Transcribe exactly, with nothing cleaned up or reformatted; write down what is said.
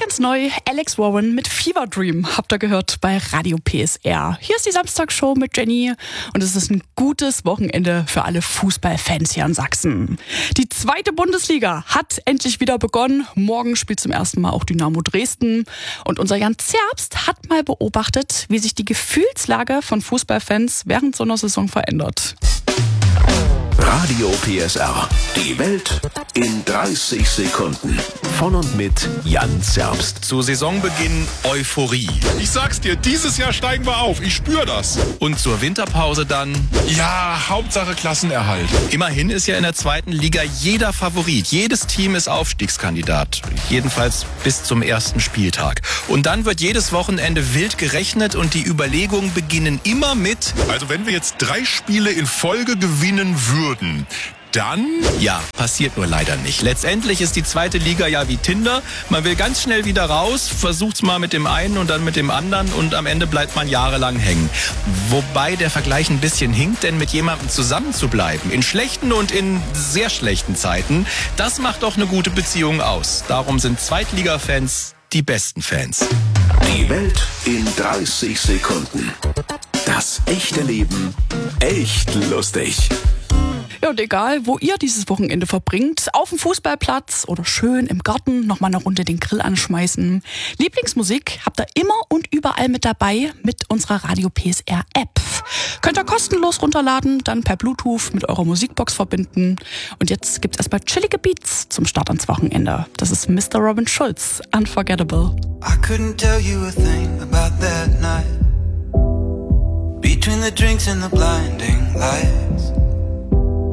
ganz neu, Alex Warren mit Fever Dream habt ihr gehört bei Radio P S R. Hier ist die Samstagshow mit Jenny und es ist ein gutes Wochenende für alle Fußballfans hier in Sachsen. Die zweite Bundesliga hat endlich wieder begonnen. Morgen spielt zum ersten Mal auch Dynamo Dresden. Und unser Jan Zerbst hat mal beobachtet, wie sich die Gefühlslage von Fußballfans während so einer Saison verändert. Radio P S R. Die Welt in dreißig Sekunden. Von und mit Jan Zerbst. Zu Saisonbeginn Euphorie. Ich sag's dir, dieses Jahr steigen wir auf. Ich spür das. Und zur Winterpause dann... Ja, Hauptsache Klassenerhalt. Immerhin ist ja in der zweiten Liga jeder Favorit. Jedes Team ist Aufstiegskandidat. Jedenfalls bis zum ersten Spieltag. Und dann wird jedes Wochenende wild gerechnet und die Überlegungen beginnen immer mit... Also wenn wir jetzt drei Spiele in Folge gewinnen würden... Dann? Ja, passiert nur leider nicht. Letztendlich ist die zweite Liga ja wie Tinder. Man will ganz schnell wieder raus, versucht's mal mit dem einen und dann mit dem anderen und am Ende bleibt man jahrelang hängen. Wobei der Vergleich ein bisschen hinkt, denn mit jemandem zusammen zu bleiben, in schlechten und in sehr schlechten Zeiten, das macht doch eine gute Beziehung aus. Darum sind Zweitliga-Fans die besten Fans. Die Welt in dreißig Sekunden. Das echte Leben echt lustig. Ja, und egal, wo ihr dieses Wochenende verbringt, auf dem Fußballplatz oder schön im Garten noch mal eine Runde den Grill anschmeißen. Lieblingsmusik habt ihr immer und überall mit dabei mit unserer Radio P S R App. Könnt ihr kostenlos runterladen, dann per Bluetooth mit eurer Musikbox verbinden. Und jetzt gibt's erstmal chillige Beats zum Start ans Wochenende. Das ist Mister Robin Schulz, Unforgettable. I couldn't tell you a thing about that night. Between the drinks and the blinding lights.